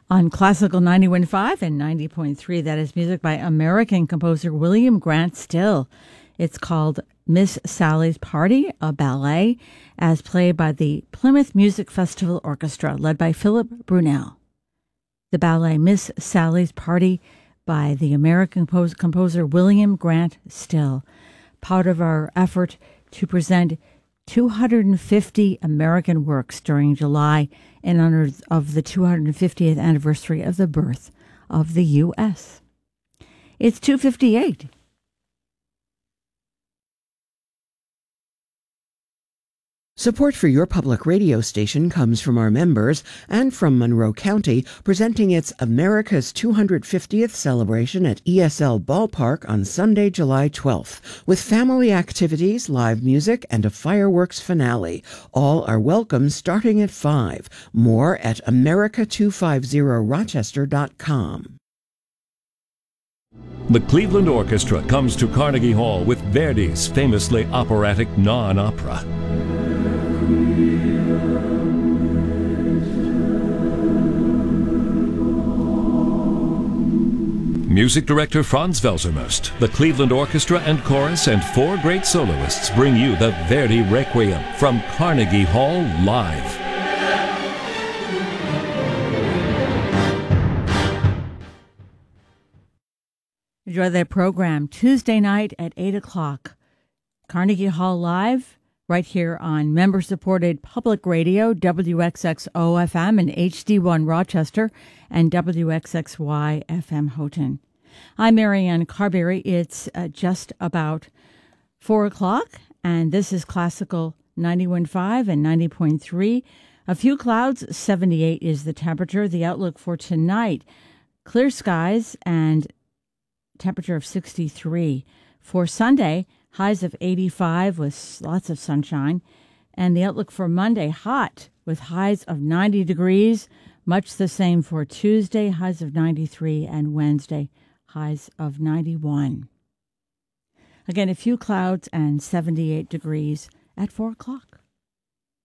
On Classical 91.5 and 90.3, that is music by American composer William Grant Still. It's called Miss Sally's Party, a ballet, as played by the Plymouth Music Festival Orchestra, led by Philip Brunel. The ballet Miss Sally's Party by the American composer William Grant Still, part of our effort to present 250 American works during July in honor of the 250th anniversary of the birth of the U.S. It's 2:58. Support for your public radio station comes from our members and from Monroe County, presenting its America's 250th celebration at ESL Ballpark on Sunday, July 12th, with family activities, live music, and a fireworks finale. All are welcome starting at 5. More at America250Rochester.com. The Cleveland Orchestra comes to Carnegie Hall with Verdi's famously operatic non-opera. Music director Franz Welsermost, the Cleveland Orchestra and Chorus, and 4 great soloists bring you the Verdi Requiem from Carnegie Hall live. Enjoy that program Tuesday night at 8 o'clock. Carnegie Hall Live, right here on member-supported public radio, WXXO-FM and HD1 Rochester, and WXXY-FM Houghton. I'm Marianne Carberry. It's just about 4 o'clock, and this is Classical 91.5 and 90.3. A few clouds, 78 is the temperature. The outlook for tonight, clear skies and temperature of 63. For Sunday, highs of 85 with lots of sunshine. And the outlook for Monday, hot with highs of 90 degrees. Much the same for Tuesday, highs of 93, and Wednesday, highs of 91. Again, a few clouds and 78 degrees at 4 o'clock.